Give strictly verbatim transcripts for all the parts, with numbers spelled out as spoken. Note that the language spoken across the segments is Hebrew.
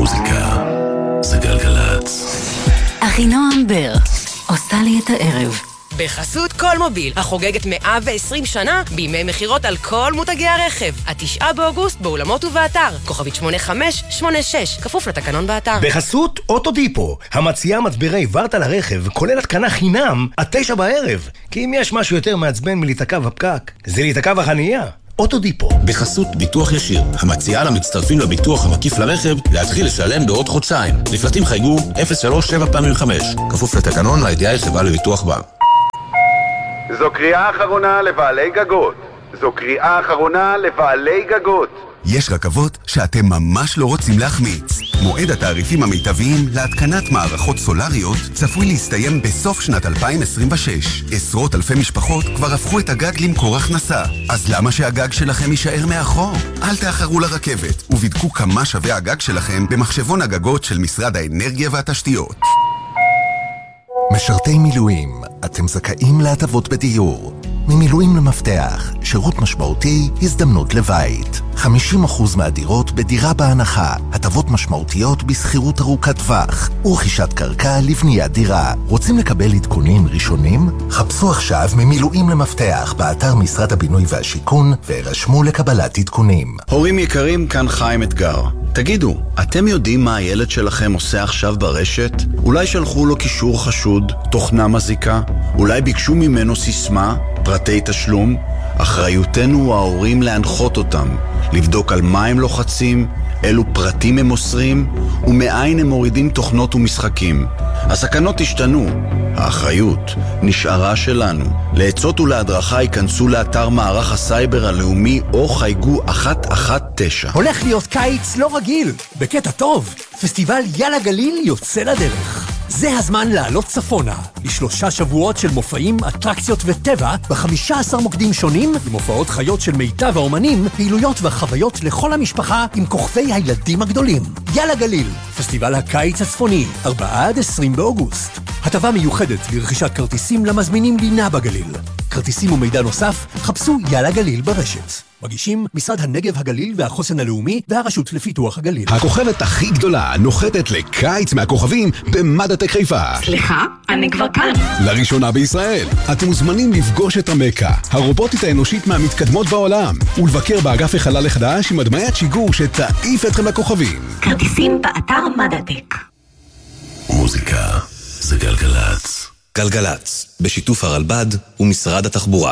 מוזיקה זה גלגלצ. אחינועם בר עושה לי את הערב. בחסות כל מוביל, החוגגת מאה ועשרים שנה בימי מחירות על כל מותגי הרכב. התשעה באוגוסט באולמות ובאתר. כוכבית שמונה חמש שמונה שש, כפוף לתקנון באתר. בחסות אוטודיפו, המציעה מצברי ורטה לרכב, כולל התקנה חינם, עד תשע בערב. כי אם יש משהו יותר מעצבן מלהתעכב בפקק, זה להתעכב החנייה. אוטודיפו. בחסות ביטוח ישיר, המציעה למצטרפים לביטוח המקיף לרכב להתחיל לשלם בעוד חודשיים. לפרטים חייגו אפס שלוש שבע פעמים חמש, כפוף לתקנון לידיעה החברה לביטוח בה. זו קריאה אחרונה לבעלי גגות. זו קריאה אחרונה לבעלי גגות. יש רכבות שאתם ממש לא רוצים להחמיץ. מועד התעריפים המיטביים להתקנת מערכות סולריות צפוי להסתיים בסוף שנת אלפיים עשרים ושש. עשרות אלפי משפחות כבר הפכו את הגג למקור הכנסה. אז למה שהגג שלכם יישאר מאחור? אל תאחרו לרכבת ובדקו כמה שווה הגג שלכם במחשבון הגגות של משרד האנרגיה והתשתיות. משרתי מילואים, אתם זכאים להטבות בדיור. ממילואים למפתח, שירות משמעותי, הזדמנות לבית. חמישים אחוז מהדירות בדירה בהנחה, הטבות משמעותיות בסחירות ארוכת טווח, ורכישת קרקע לבניית דירה. רוצים לקבל עדכונים ראשונים? חפשו עכשיו ממילואים למפתח באתר משרד הבינוי והשיכון, והירשמו לקבלת עדכונים. הורים יקרים, כאן חיים אתגר. תגידו, אתם יודעים מה הילד שלכם עושה עכשיו ברשת? אולי שלחו לו קישור חשוד, תוכנה מזיקה? אולי ביקשו ממנו סיסמה, פרטי תשלום? אחריותנו ההורים להנחות אותם, לבדוק על מה הם לוחצים, אילו פרטים הם מוסרים, ומאין הם מורידים תוכנות ומשחקים. הסכנות השתנו, האחריות נשארה שלנו. לעצות ולהדרכה ייכנסו לאתר מערך הסייבר הלאומי או חייגו אחת אחת תשע. הולך להיות קיץ לא רגיל, בקטע טוב. פסטיבל יאללה גליל יוצא לדרך. זה הזמן לעלות צפונה, לשלושה שבועות של מופעים, אטרקציות וטבע, ב-חמישה עשר מוקדים שונים, עם הופעות חיות של מיטב האומנים, פעילויות וחוויות לכל המשפחה, עם כוכבי הילדים הגדולים. יאללה גליל, פסטיבל הקיץ הצפוני, ארבעה עד עשרים באוגוסט. הטבה מיוחדת לרכישת כרטיסים למזמינים לינה בגליל. כרטיסים ומידע נוסף, חפשו יאללה גליל ברשת. מגישים משרד הנגב הגליל והחוסן הלאומי והרשות לפיתוח הגליל. הכוכבת הכי גדולה נוחתת לקיץ מהכוכבים במדעטק חיפה. סליחה, אני כבר כאן. לראשונה בישראל, אתם מוזמנים לפגוש את המקה, הרובוטית האנושית מהמתקדמות בעולם, ולבקר באגף החלל החדש עם הדמיית שיגור שתעיף אתכם לכוכבים. כרטיסים באתר מדעטק. מוזיקה זה גלגלצ. גלגלצ, בשיתוף הרלב"ד ומשרד התחבורה.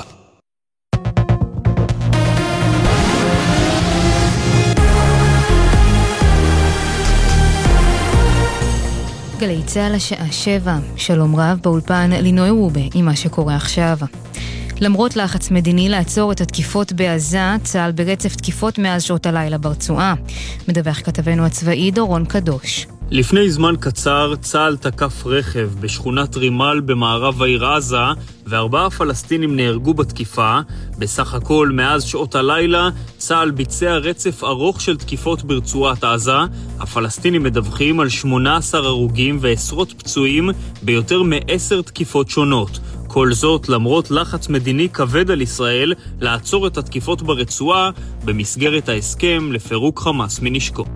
גלי צהל השעה שבע, שלום רב באולפן לינוי רובה עם מה שקורה עכשיו. למרות לחץ מדיני לעצור את התקיפות בעזה, צה"ל ברצף תקיפות מאז שעות הלילה ברצועה. מדווח כתבנו הצבאי דורון קדוש. לפני זמן קצר צה"ל תקף רכב בשכונת רימל במערב העיר עזה, וארבעה פלסטינים נהרגו בתקיפה. בסך הכל מאז שעות הלילה צה"ל ביצע רצף ארוך של תקיפות ברצועת עזה. הפלסטינים מדווחים על שמונה עשר הרוגים ועשרות פצועים ביותר מעשר תקיפות שונות. כל זאת למרות לחץ מדיני כבד על ישראל לעצור את התקיפות ברצועה במסגרת ההסכם לפירוק חמאס מנשקו.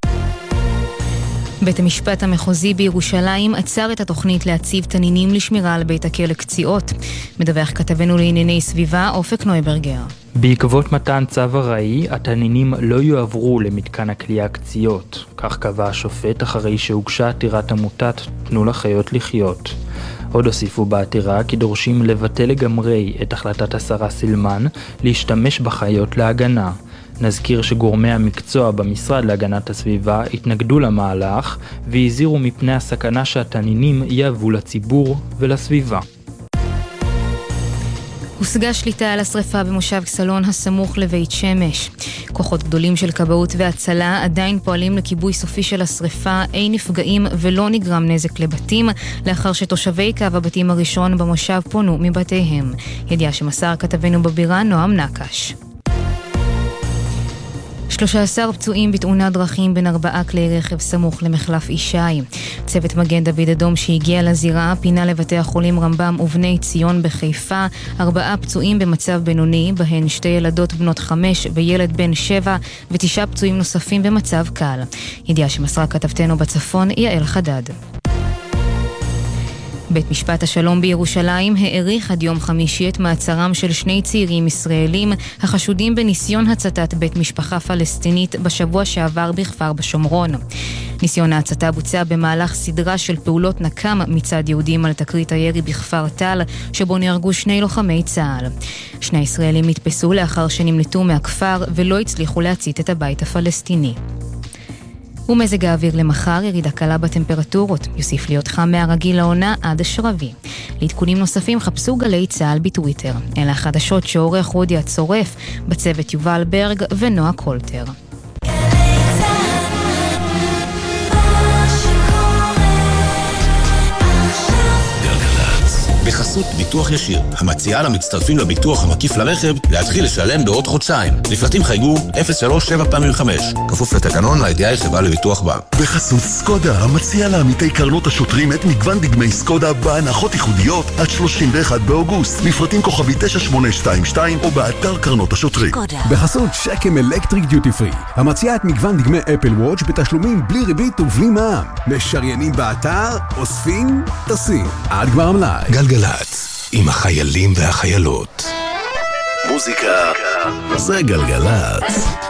בית המשפט המחוזי בירושלים עצר את התוכנית להציב תנינים לשמירה על בית הכלא קציעות. מדווח כתבנו לענייני סביבה אופק נויברגר. בעקבות מתן צו הראי, התנינים לא יועברו למתקן הכליאה קציעות. כך קבע השופט אחרי שהוגשה עתירת עמותת תנו לחיות לחיות. עוד הוסיפו בעתירה כי דורשים לבטל לגמרי את החלטת השרה סילמן להשתמש בחיות להגנה. נזכיר שגורמי המקצוע במשרד להגנת הסביבה התנגדו למהלך והזהירו מפני הסכנה שהתנינים יעבו לציבור ולסביבה. הושגה שליטה על השריפה במושב סלון הסמוך לבית שמש. כוחות גדולים של כבאות והצלה עדיין פועלים לכיבוי סופי של השריפה, אין נפגעים ולא נגרם נזק לבתים, לאחר שתושבי קו הבתים הראשון במושב פונו מבתיהם. ידיעה שמסר כתבנו בבירה נועם נקש. שלושה עשר פצועים בתאונת דרכים בין ארבעה כלי רכב סמוך למחלף ישי. צוות מגן דוד אדום שהגיע לזירה פינה לבתי החולים רמב"ם ובני ציון בחיפה ארבעה פצועים במצב בינוני, בהן שתי ילדות בנות חמש וילד בן שבע ותשעה פצועים נוספים במצב קל. ידיעה שמסרה כתבתנו בצפון יעל חדד. בית משפט השלום בירושלים העריך עד יום חמישי את מעצרם של שני צעירים ישראלים החשודים בניסיון הצתת בית משפחה פלסטינית בשבוע שעבר בכפר בשומרון. ניסיון ההצתה בוצע במהלך סדרה של פעולות נקם מצד יהודים על תקרית הירי בכפר טל, שבו נהרגו שני לוחמי צה"ל. שני ישראלים נתפסו לאחר שנמלטו מהכפר ולא הצליחו להצית את הבית הפלסטיני. ומזג האוויר למחר, ירידה קלה בטמפרטורות, יוסיף להיות חם מהרגיל לעונה עד השרבי. לעדכונים נוספים חפשו גלי צהל בטוויטר. אלה החדשות שעורך רודי הצורף, בצוות יובל ברג ונועה קולטר. בחסות ביטוח ישיר, המציעה למצטרפים לביטוח המקיף לרכב להתחיל לשלם בעוד חודשיים. לפרטים חייגו אפס שלוש שבע פעמים חמש, כפוף לתקנון לידיעה חברה לביטוח בה. בחסות סקודה, המציעה לעמיתי קרנות השוטרים את מגוון דגמי סקודה בהנחות ייחודיות עד שלושים ואחד באוגוסט. לפרטים כוכבי תשע שמונה שתיים שתיים או באתר קרנות השוטרים. בחסות שקם אלקטריק דיוטי פרי, המציעה את מגוון דגמי אפל וואץ' בתשלומים בלי ריבית ובלי מע"מ. משריינים באתר, אוספים, טסים. עד גמר המלאי. גלגלץ, עם החיילים והחיילות. מוזיקה זה גלגלץ.